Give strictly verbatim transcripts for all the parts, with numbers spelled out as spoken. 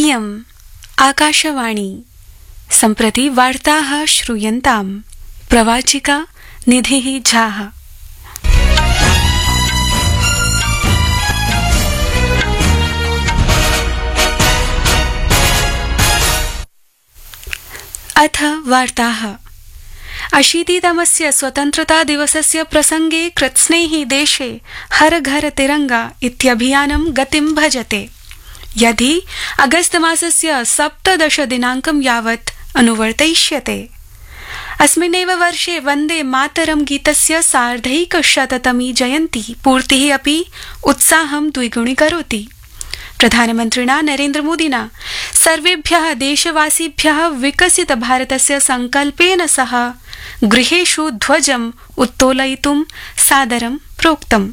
इयम् आकाशवाणी। सम्प्रति वार्ताः श्रूयन्ताम्। प्रवाचिका निधिः झाः। अथ वार्ताः। अशीतितमस्य स्वतन्त्रता दिवसस्य प्रसंगे कृत्स्नैः देशे हर घर तिरंगा इत्यभियानं गतिं भजते। यदि अगस्त मासस्य सप्तदश दिनांकं यावत् अनुवर्तयिष्यते। अस्मिन्नेव वर्षे वन्दे मातरं गीतस्य सार्धैकशततमी जयन्ती पूर्तिः अपि उत्साहं द्विगुणीकरोति। प्रधानमन्त्रिणा नरेन्द्रमोदिना सर्वेभ्यः देशवासिभ्यः विकसित भारतस्य संकल्पेन सह गृहेषु ध्वजम् उत्तोलयितुं सादरं प्रोक्तम्।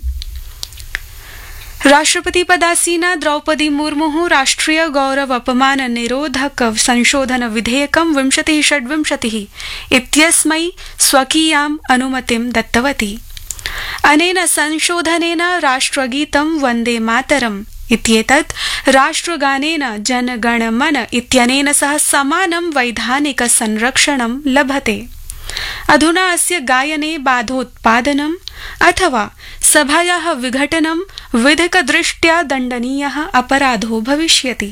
राष्ट्रपतिपदासीना द्रौपदी मुर्मुः राष्ट्रिय गौरव अपमान निरोधक संशोधन विधेयकं विंशतिः षड्विंशतिः इत्यस्मै स्वकीयाम् अनुमतिं दत्तवती। अनेन संशोधनेन राष्ट्रगीतं वन्दे मातरम् इत्येतत् राष्ट्रगानेन जनगणमन इत्यनेन सह समानं वैधानिक संरक्षणं लभते। अधुना अस्य गायने बाधोत्पादनम् अथवा सभायाः विघटनं विधिकदृष्ट्या दण्डनीयः अपराधो भविष्यति।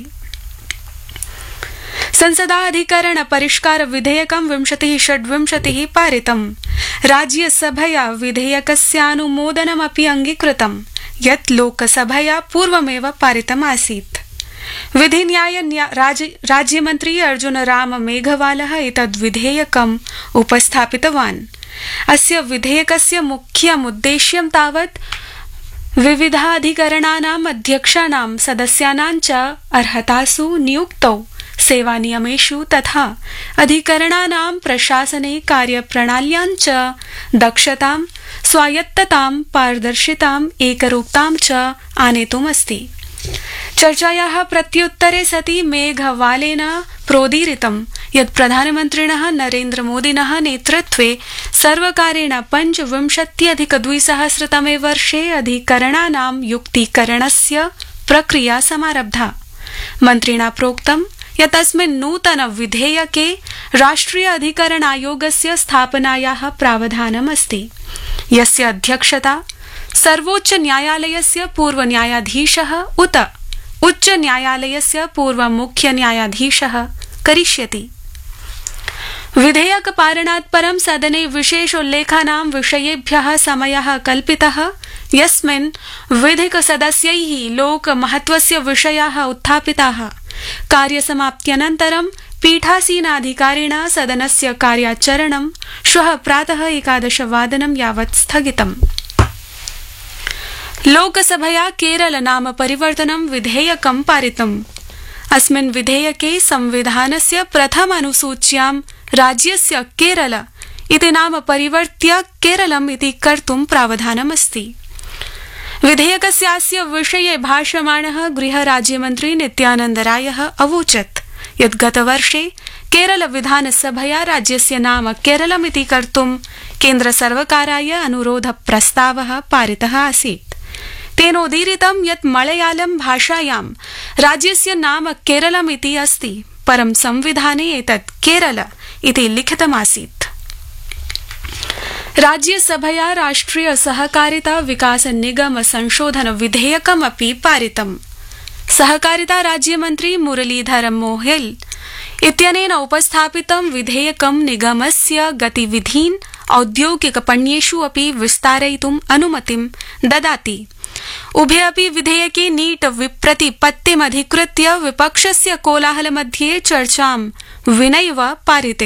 संसदा अधिकरण परिष्कार विधेयकं विंशतिः षड्विंशतिः पारितम्। राज्यसभया विधेयकस्यानुमोदनमपि अंगीकृतम्, यत् लोकसभया पूर्वमेव पारितमासीत्। विधिन्याय राज्यमन्त्री अर्जुन राम मेघवालः एतद् विधेयकम् उपस्थापितवान्। अस्य विधेयकस्य मुख्यमुद्देश्यं तावत् विविधाधिकरणानाम् अध्यक्षाणां सदस्यानां च अर्हतासु नियुक्तौ सेवानियमेषु तथा अधिकरणानां प्रशासने कार्यप्रणाल्यां च दक्षतां, स्वायत्ततां, पारदर्शिताम्, एकरूपतां च आनेतुमस्ति। चर्चायाः प्रत्युत्तरे सति मेघवालेन प्रोदीरितं यत् प्रधानमन्त्रिणः नरेन्द्रमोदिनः नेतृत्वे सर्वकारेण पञ्चविंशत्यधिकद्विसहस्रतमे वर्षे अधिकरणानां युक्तीकरणस्य प्रक्रिया समारब्धा। मन्त्रिणा प्रोक्तं यत् अस्मिन् नूतन विधेयके राष्ट्रिय अधिकरण आयोगस्य स्थापनायाः प्रावधानमस्ति, यस्य अध्यक्षता सर्वोच्च न्यायालयस्य पूर्व न्यायाधीशः उत उच्च न्यायालयस्य पूर्व मुख्य न्यायाधीशः करिष्यति। विधेयक पारणात् परं सदने विशेषोल्लेखानां विषयेभ्यः समयः कल्पितः, यस्मिन् विधिक सदस्यैः लोकमहत्वस्य विषयाः उत्थापिताः। कार्यसमाप्त्यनन्तरं पीठासीनाधिकारिणा सदनस्य कार्याचरणं श्वः प्रातः एकादशवादनं यावत् स्थगितम्। लोकसभया केरल नाम परिवर्तनं विधेयकं पारितम्। अस्मिन् विधेयके संविधानस्य प्रथम अनुसूच्यां राज्यस्य केरल इति नाम परिवर्त्य केरलम् इति कर्तुं प्रावधानमस्ति। विधेयकस्यास्य विषये भाषमाणः गृहराज्यमन्त्री नित्यानन्द रायः अवोचत् यत् गतवर्षे केरल विधानसभया राज्यस्य नाम केरलमिति कर्तुं केन्द्रसर्वकाराय अनुरोध प्रस्तावः पारितः आसीत्। तेनोदीरितं यत् मलयालम भाषायां राज्यस्य नाम केरलमिति अस्ति, परं संविधाने एतत् केरल इति लिखितमासीत्। राज्यसभया राष्ट्रिय सहकारिता विकास निगम संशोधन विधेयकमपि पारितम्। सहकारिता राज्यमन्त्री मुरलीधर मोहेल इत्यनेन उपस्थापितं विधेयकं निगमस्य गतिविधीन् औद्योगिकपण्येषु अपि विस्तारयितुम् अनुमतिं ददाति। उभे अपि विधेयके नीट विप्रतिपत्तिमधिकृत्य विपक्षस्य कोलाहलमध्ये चर्चां विनैव पारिते।